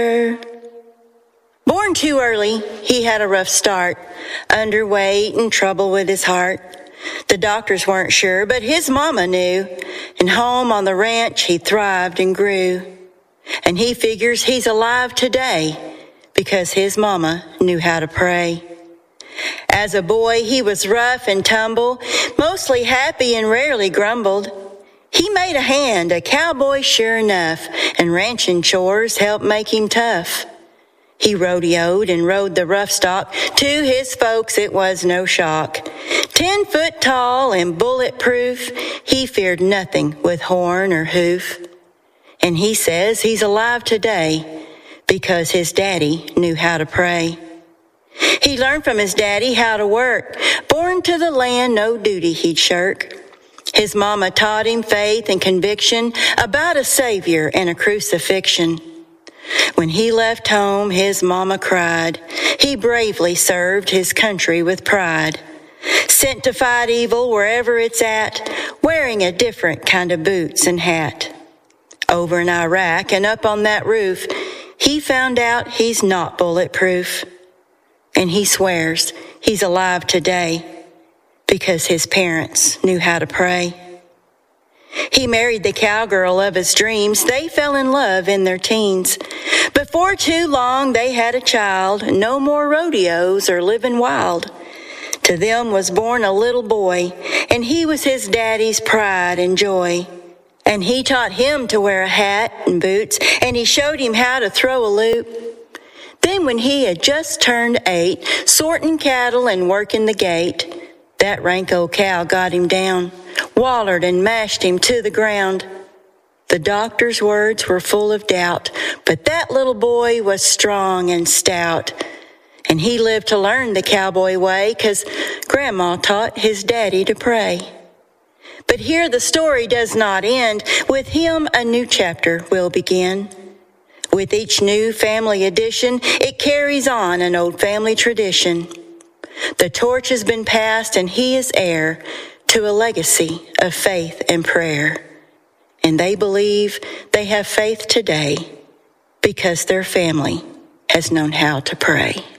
Born too early, he had a rough start, underweight and trouble with his heart. The doctors weren't sure, but his mama knew, and home on the ranch he thrived and grew. And he figures he's alive today because his mama knew how to pray. As a boy, he was rough and tumble, mostly happy and rarely grumbled. He made a hand, a cowboy sure enough, and ranching chores helped make him tough. He rodeoed and rode the rough stock. To his folks it was no shock. 10 foot tall and bulletproof, he feared nothing with horn or hoof. And he says he's alive today because his daddy knew how to pray. He learned from his daddy how to work. Born to the land, no duty he'd shirk. His mama taught him faith and conviction about a Savior and a crucifixion. When he left home, his mama cried. He bravely served his country with pride. Sent to fight evil wherever it's at, wearing a different kind of boots and hat. Over in Iraq and up on that roof, he found out he's not bulletproof. And he swears he's alive today because his parents knew how to pray. He married the cowgirl of his dreams. They fell in love in their teens. Before too long, they had a child. No more rodeos or living wild. To them was born a little boy, and he was his daddy's pride and joy. And he taught him to wear a hat and boots, and he showed him how to throw a loop. Then when he had just turned 8, sorting cattle and working the gate, that rank old cow got him down, wallered and mashed him to the ground. The doctor's words were full of doubt, but that little boy was strong and stout. And he lived to learn the cowboy way, 'cause Grandma taught his daddy to pray. But here the story does not end. With him, a new chapter will begin. With each new family addition, it carries on an old family tradition. The torch has been passed, and he is heir to a legacy of faith and prayer. And they believe they have faith today because their family has known how to pray.